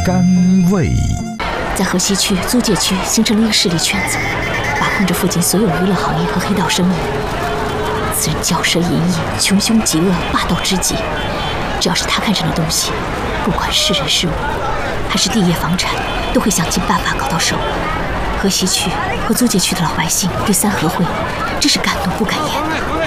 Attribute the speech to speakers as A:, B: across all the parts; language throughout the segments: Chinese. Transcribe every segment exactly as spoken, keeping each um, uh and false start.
A: 甘味。
B: 在河西区、租界区形成了一个势力圈子，把控着附近所有娱乐行业和黑道生意。此人骄奢淫逸，穷凶极恶，霸道至极。只要是他看上的东西，不管是人是物，还是地业房产，都会想尽办法搞到手。河西区和租界区的老百姓对三合会真是敢怒不敢言。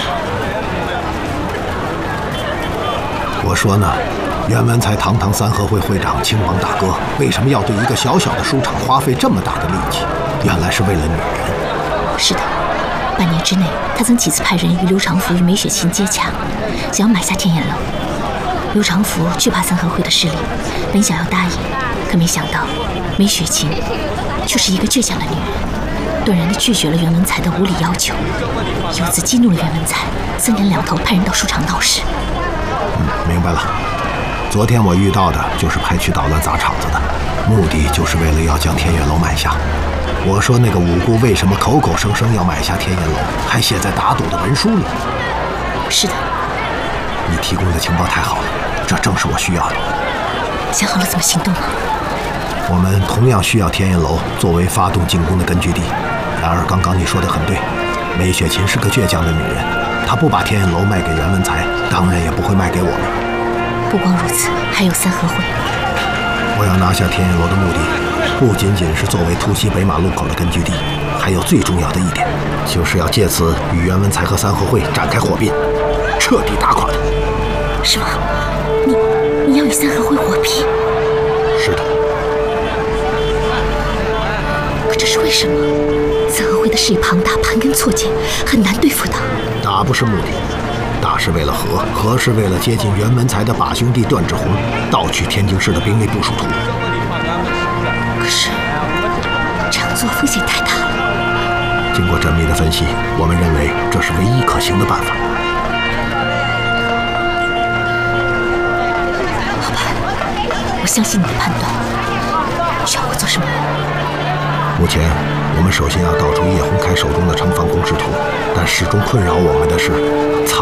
C: 我说呢，袁文才堂堂三合会会长、亲王大哥，为什么要对一个小小的书场花费这么大的力气？原来是为了女人。
B: 是的，半年之内，他曾几次派人与刘长福与梅雪琴接洽，想要买下天眼楼。刘长福惧怕三合会的势力，本想要答应，可没想到梅雪琴却是一个倔强的女人，断然地拒绝了袁文才的无理要求，由此激怒了袁文才，三言两头派人到书场闹事。
C: 嗯，明白了。昨天我遇到的就是派去捣乱砸场子的，目的就是为了要将天眼楼买下。我说那个五姑为什么口口声声要买下天眼楼，还写在打赌的文书里？
B: 是的。
C: 你提供的情报太好了，这正是我需要的。
B: 想好了怎么行动吗？
C: 我们同样需要天眼楼作为发动进攻的根据地。然而刚刚你说的很对，梅雪琴是个倔强的女人，她不把天眼楼卖给袁文才，当然也不会卖给我们。
B: 不光如此，还有三合会。
C: 我要拿下天眼楼的目的，不仅仅是作为突袭北马路口的根据地，还有最重要的一点，就是要借此与袁文才和三合会展开火并，彻底打垮他。
B: 是吗？你你要与三合会火并？
C: 是的。
B: 可这是为什么？三合会的势力庞大，盘根错节，很难对付的。
C: 打不是目的，打是为了和，和是为了接近袁文才的把兄弟段志宏，盗取天津市的兵力部署图。
B: 可是这样做风险太大了。
C: 经过缜密的分析，我们认为这是唯一可行的办法。
B: 好吧，我相信你的判断。需要我做什么？
C: 目前，我们首先要盗出叶洪开手中的城防工事图，但始终困扰我们的是藏